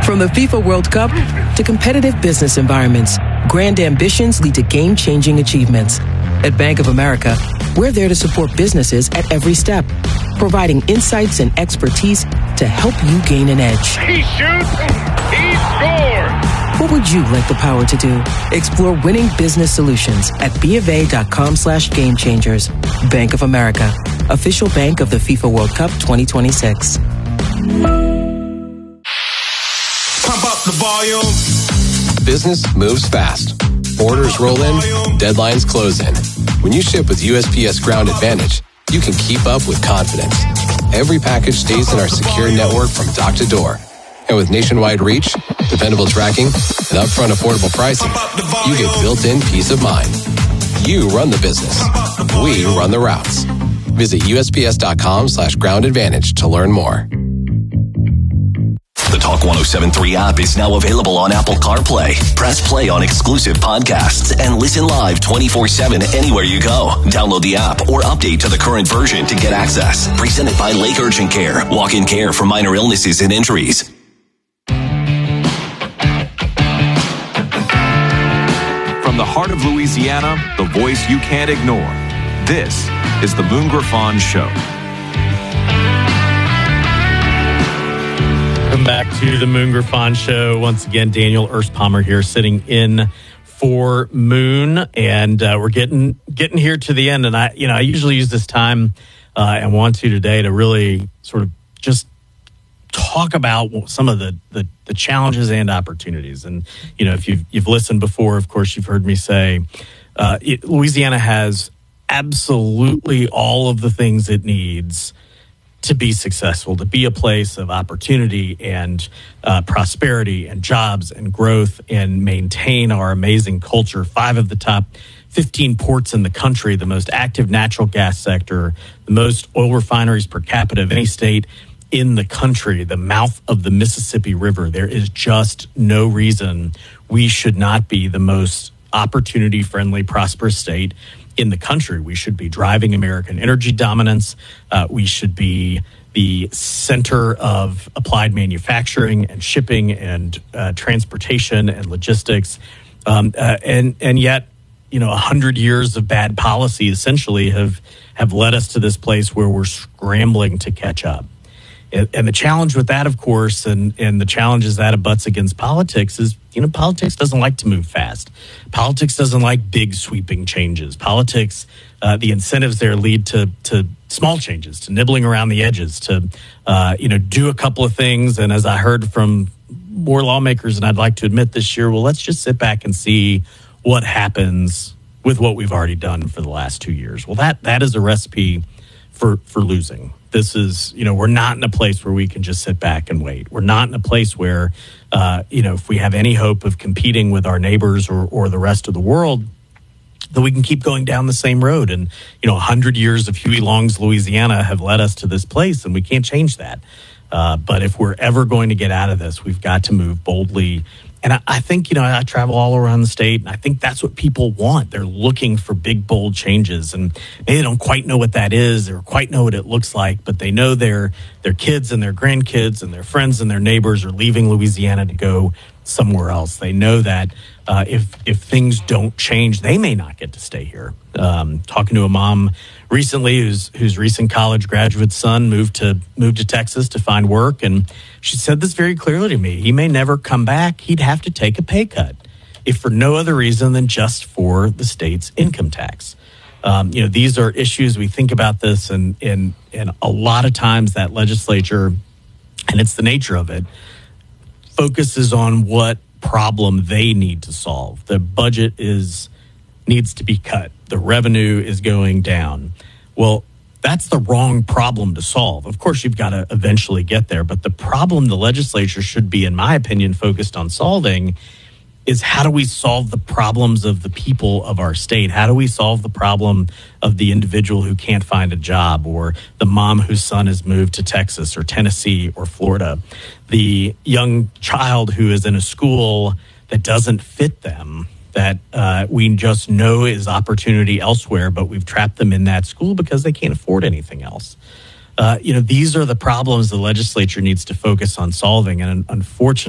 From the FIFA World Cup to competitive business environments, grand ambitions lead to game-changing achievements. At Bank of America, we're there to support businesses at every step, providing insights and expertise to help you gain an edge. He shoots, he scores! What would you like the power to do? Explore winning business solutions at BofA.com/gamechangers. Bank of America, official bank of the FIFA World Cup 2026. Pump up the volume. Business moves fast. Orders roll in, deadlines close in. When you ship with USPS Ground Advantage, you can keep up with confidence. Every package stays in our secure network from dock to door. And with nationwide reach, dependable tracking, and upfront affordable pricing, you get built-in peace of mind. You run the business. We run the routes. Visit USPS.com/Ground Advantage to learn more. The Talk 107.3 app is now available on Apple CarPlay. Press play on exclusive podcasts and listen live 24/7 anywhere you go. Download the app or update to the current version to get access. Presented by Lake Urgent Care. Walk-in care for minor illnesses and injuries. From the heart of Louisiana, the voice you can't ignore. This is the Moon Griffon Show. Welcome back to the Moon Griffon Show. Once again, Daniel Erspalmer here, sitting in for Moon, and we're getting here to the end. And I usually use this time and want to today to really sort of just talk about some of the challenges and opportunities. And if you've listened before, of course, you've heard me say Louisiana has absolutely all of the things it needs to be successful, to be a place of opportunity and prosperity and jobs and growth and maintain our amazing culture. 5 of the top 15 ports in the country, the most active natural gas sector, the most oil refineries per capita of any state in the country, the mouth of the Mississippi River. There is just no reason we should not be the most opportunity-friendly, prosperous state in the country. We should be driving American energy dominance. We should be the center of applied manufacturing and shipping and transportation and logistics. And yet, 100 years of bad policy essentially have led us to this place where we're scrambling to catch up. And the challenge with that, of course, and the challenges that abuts against politics is, politics doesn't like to move fast. Politics doesn't like big sweeping changes. Politics, the incentives there lead to small changes, to nibbling around the edges, to, do a couple of things. And as I heard from more lawmakers, and I'd like to admit this year, well, let's just sit back and see what happens with what we've already done for the last 2 years. Well, that is a recipe for losing. This is, we're not in a place where we can just sit back and wait. We're not in a place where, if we have any hope of competing with our neighbors or the rest of the world, that we can keep going down the same road. And, 100 years of Huey Long's Louisiana have led us to this place, and we can't change that. But if we're ever going to get out of this, we've got to move boldly. And I think, I travel all around the state, and I think that's what people want. They're looking for big, bold changes, and they don't quite know what that is or quite know what it looks like, but they know their kids and their grandkids and their friends and their neighbors are leaving Louisiana to go somewhere else. They know that if things don't change, they may not get to stay here. Talking to a mom recently whose recent college graduate son moved to Texas to find work, and she said this very clearly to me. He may never come back. He'd have to take a pay cut, if for no other reason than just for the state's income tax. These are issues. We think about this, and a lot of times that legislature, and it's the nature of it, focuses on what problem they need to solve. The budget needs to be cut. The revenue is going down. Well, that's the wrong problem to solve. Of course, you've got to eventually get there, but the problem the legislature should be, in my opinion, focused on solving is how do we solve the problems of the people of our state? How do we solve the problem of the individual who can't find a job, or the mom whose son has moved to Texas or Tennessee or Florida, the young child who is in a school that doesn't fit them, that we just know is opportunity elsewhere, but we've trapped them in that school because they can't afford anything else. These are the problems the legislature needs to focus on solving. And unfortunately,